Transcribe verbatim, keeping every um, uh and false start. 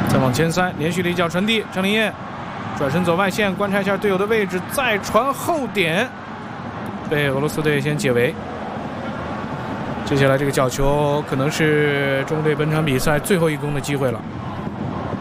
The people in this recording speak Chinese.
再往前塞，连续的一脚传递，张林业转身走外线，观察一下队友的位置，再传后点，被俄罗斯队先解围。接下来这个角球可能是中国队本场比赛最后一攻的机会了。